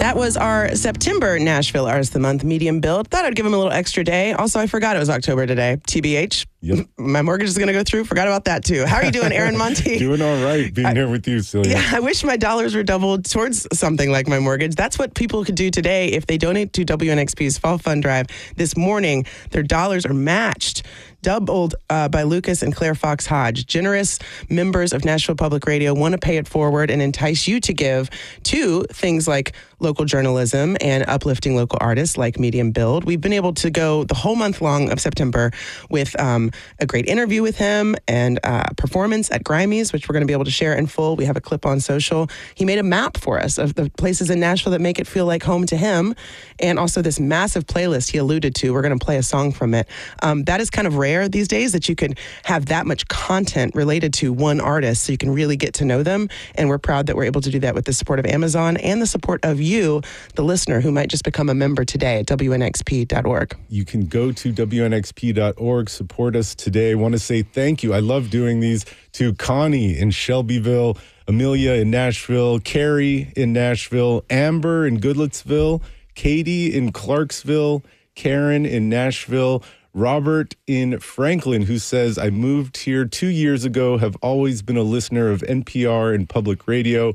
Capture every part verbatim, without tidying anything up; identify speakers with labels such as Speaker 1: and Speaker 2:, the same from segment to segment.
Speaker 1: That was our September Nashville Artist of the Month Medium Build. Thought I'd give him a little extra day. Also, I forgot it was October today. T B H.
Speaker 2: Yep.
Speaker 1: My mortgage is going to go through. Forgot about that, too. How are you doing, Aaron Monty?
Speaker 2: Doing all right. Being
Speaker 1: I,
Speaker 2: here with you, Celia.
Speaker 1: Yeah, I wish my dollars were doubled towards something like my mortgage. That's what people could do today if they donate to W N X P's Fall Fund Drive this morning. Their dollars are matched. Doubled uh, by Lucas and Claire Fox Hodge. Generous members of Nashville Public Radio want to pay it forward and entice you to give to things like local journalism and uplifting local artists like Medium Build. We've been able to go the whole month long of September with um, a great interview with him and uh, performance at Grimey's, which we're going to be able to share in full. We have a clip on social. He made a map for us of the places in Nashville that make it feel like home to him, and also this massive playlist he alluded to. We're going to play a song from it. Um, that is kind of rare these days, that you could have that much content related to one artist so you can really get to know them. And we're proud that we're able to do that with the support of Amazon and the support of you, the listener, who might just become a member today at W N X P dot org.
Speaker 2: You can go to W N X P dot org, support us today. I want to say thank you. I love doing these to Connie in Shelbyville, Amelia in Nashville, Carrie in Nashville, Amber in Goodlettsville, Katie in Clarksville, Karen in Nashville, Robert in Franklin, who says, I moved here two years ago, have always been a listener of N P R and public radio.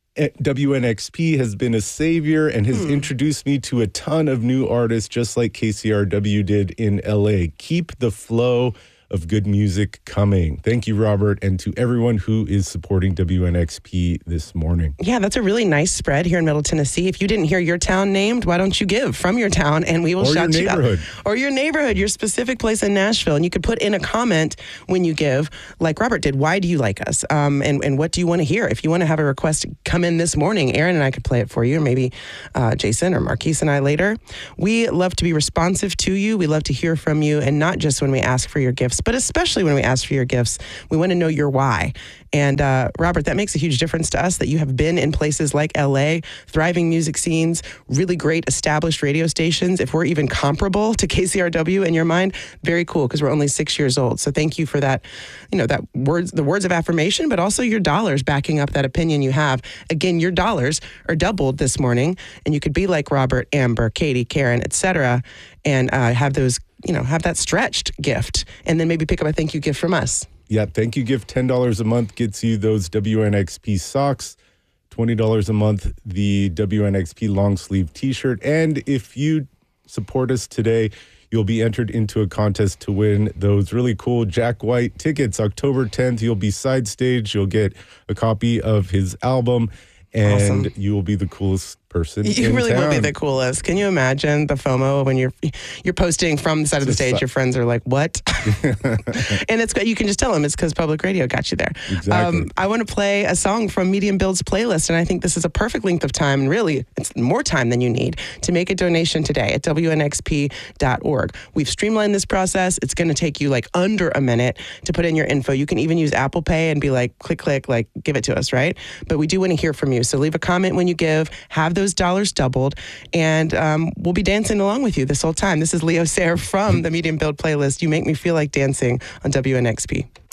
Speaker 2: W N X P has been a savior and has hmm. introduced me to a ton of new artists, just like K C R W did in L A. Keep the flow of good music coming. Thank you, Robert, and to everyone who is supporting W N X P this morning.
Speaker 1: Yeah, that's a really nice spread here in Middle Tennessee. If you didn't hear your town named, why don't you give from your town and we will
Speaker 2: or
Speaker 1: shout
Speaker 2: your
Speaker 1: you out.
Speaker 2: neighborhood.
Speaker 1: Or your neighborhood, your specific place in Nashville. And you could put in a comment when you give, like Robert did, why do you like us? Um, and, and what do you want to hear? If you want to have a request come in this morning, Aaron and I could play it for you, or maybe uh, Jason or Marquise and I later. We love to be responsive to you. We love to hear from you, and not just when we ask for your gifts, but especially when we ask for your gifts. We want to know your why. And uh, Robert, that makes a huge difference to us that you have been in places like L A, thriving music scenes, really great established radio stations. If we're even comparable to K C R W in your mind, very cool, because we're only six years old. So thank you for that, you know, that words, the words of affirmation, but also your dollars backing up that opinion you have. Again, your dollars are doubled this morning, and you could be like Robert, Amber, Katie, Karen, et cetera, and uh, have those, you know, have that stretched gift, and then maybe pick up a thank you gift from us.
Speaker 2: Yeah, thank you gift, ten dollars a month gets you those W N X P socks, twenty dollars a month, the W N X P long sleeve t-shirt. And if you support us today, you'll be entered into a contest to win those really cool Jack White tickets. October tenth, you'll be side stage. You'll get a copy of his album, and
Speaker 1: awesome.
Speaker 2: You will be the coolest person
Speaker 1: You
Speaker 2: in
Speaker 1: really
Speaker 2: town.
Speaker 1: will be the coolest. Can you imagine the FOMO when you're you're posting from the side of the stage? Your friends are like, "What?" And it's you can just tell them it's because public radio got you there.
Speaker 2: Exactly.
Speaker 1: Um, I want to play a song from Medium Build's playlist, and I think this is a perfect length of time, and really, it's more time than you need to make a donation today at W N X P dot org. We've streamlined this process. It's going to take you like under a minute to put in your info. You can even use Apple Pay and be like, click, click, like give it to us, right? But we do want to hear from you. So leave a comment when you give. Have those dollars doubled, and um, we'll be dancing along with you this whole time. This is Leo Sayer from the Medium Build playlist. You make me feel like dancing on W N X P.